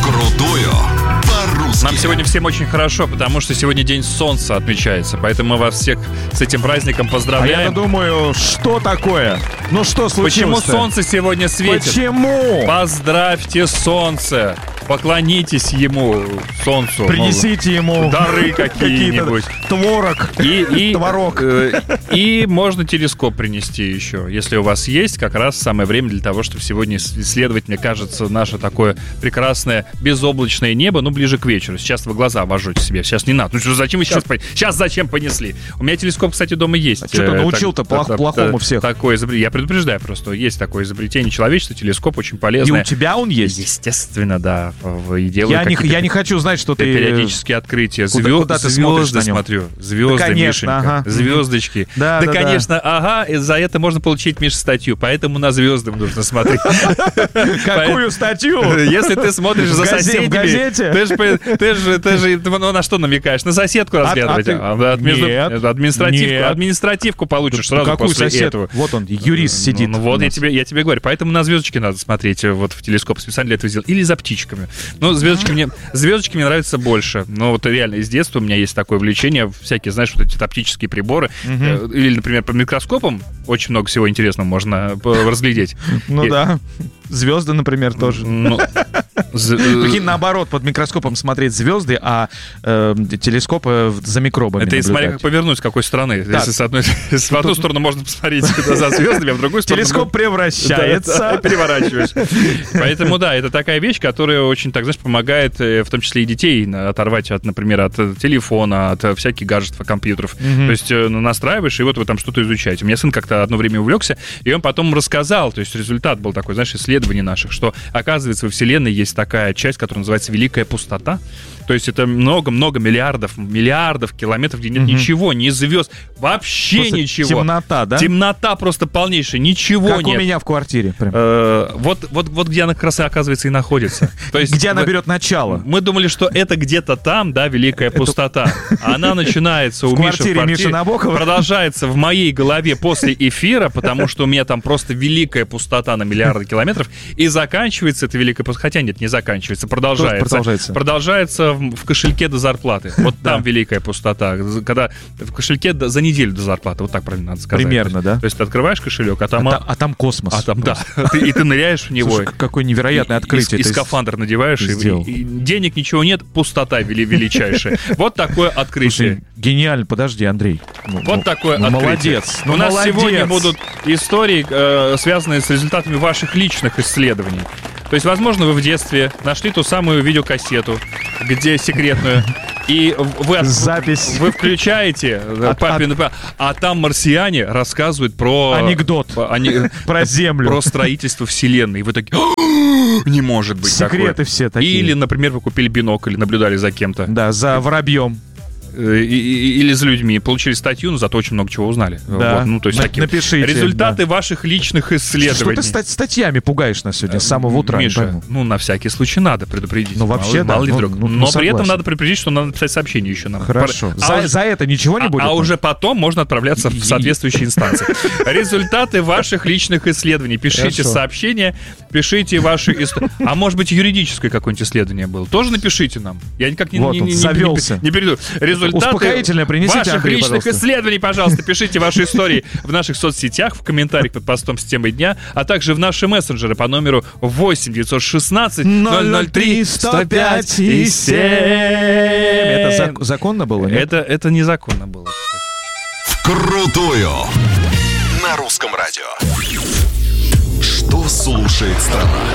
Вкрутую по-русски. Нам сегодня всем очень хорошо, потому что сегодня День Солнца отмечается. Поэтому мы вас всех с этим праздником поздравляем. А я думаю, что такое? Ну что случилось? Почему солнце сегодня светит? Почему? Поздравьте солнце. Поклонитесь ему, солнцу. Принесите ему дары какие-нибудь. Творог. Творог. И можно телескоп принести еще. Если у вас есть, как раз самое время для того, чтобы сегодня исследовать, мне кажется, наше такое прекрасное безоблачное небо, ближе к вечеру. Сейчас вы глаза обожжете себе. Сейчас не надо. Ну что, зачем вы сейчас зачем понесли? У меня телескоп, кстати, дома есть. А что ты научил-то плохому всех? Такое изобретение. Я предупреждаю просто. Есть такое изобретение человечества, телескоп очень полезное. И у тебя он есть? Естественно, да. Я не хочу знать, что ты... Периодические открытия. Куда ты Звезды смотришь на смотрю. Звезды, да, конечно, Мишенька. ага. Звездочки. Да, конечно, ага. И за это можно получить, Миша, статью. Поэтому на звезды нужно смотреть. Какую статью? Если ты смотришь за соседями... В газете? Ты же на что намекаешь? На соседку разглядывать. Нет. Административку получишь сразу после этого. Вот он, юрист сидит. Ну вот, я тебе говорю. Поэтому на звездочки надо смотреть вот в телескоп. Специально для этого сделал. Или за птичками. Но звездочки мне нравятся больше. Но вот реально из детства у меня есть такое влечение. Всякие, знаешь, вот эти оптические приборы. Или, например, под микроскопом очень много всего интересного можно разглядеть. Ну да. Звезды, например, тоже. Прикинь, наоборот, под микроскопом смотреть звезды, а телескопы за микробами это смотря как повернуть, с какой стороны. Да. Если в одну сторону можно посмотреть за звездами, а в другую сторону... Телескоп превращается. Переворачиваешь. Поэтому, да, это такая вещь, которая очень, так знаешь, помогает, в том числе и детей, оторвать, например, от телефона, от всяких гаджетов, компьютеров. То есть настраиваешь, и вот вы там что-то изучаете. У меня сын как-то одно время увлекся, и он потом рассказал, то есть результат был такой, знаешь, исследований наших, что, оказывается, во Вселенной есть такая часть, которая называется Великая Пустота. То есть это много-много миллиардов километров, где нет ничего, ни звезд, вообще просто ничего. Темнота, да? Темнота просто полнейшая, ничего как нет. Как у меня в квартире. Вот где она как раз и оказывается и находится. То есть, где она берет начало. Мы думали, что это где-то там, да, Великая Пустота. Она начинается у Миши в квартире, Набокова. Продолжается в моей голове после эфира, потому что у меня там просто великая пустота на миллиарды километров, и заканчивается эта великая пустота. Хотя нет, не заканчивается, продолжается в кошельке до зарплаты. Вот там великая пустота. Когда в кошельке за неделю до зарплаты. Вот так правильно надо сказать. Примерно, да? То есть ты открываешь кошелек, а там космос. А там, да. И ты ныряешь в него. Слушай, какое невероятное открытие. И скафандр надеваешь, и денег ничего нет, пустота величайшая. Вот такое открытие. Слушай, гениально. Подожди, Андрей. Вот такое открытие. Молодец. У нас сегодня будут истории, связанные с результатами ваших личных исследований. То есть, возможно, вы в детстве нашли ту самую видеокассету, где секретную, и запись. Вы включаете а там марсиане рассказывают про... Анекдот. Про Землю. Про строительство Вселенной. И вы такие... Не может быть такое. Секреты все такие. Или, например, вы купили бинокль, наблюдали за кем-то. Да, за воробьем. Или за людьми. Получили статью, но зато очень много чего узнали. Да. Вот, то есть напишите. Результаты ваших личных исследований. Что ты статьями пугаешь нас сегодня с самого утра? Миша, на всякий случай надо предупредить. Ну, вообще, мало ли вдруг. Но согласен. при этом надо предупредить, что надо написать сообщение еще нам. Хорошо. За это ничего не будет? А уже потом можно отправляться в соответствующие инстанции. Результаты ваших личных исследований. Пишите сообщения, пишите ваши... А может быть, юридическое какое-нибудь исследование было? Тоже напишите нам. Я никак не перейду. Успокоительное принесите, ваших Андрей, личных исследований, пожалуйста, пишите ваши истории в наших соцсетях, в комментариях под постом с темой дня, а также в наши мессенджеры по номеру 8 916 003 105 и 7. Это законно было, нет? Это незаконно было, кстати. Вкрутую на русском радио. Что слушает страна?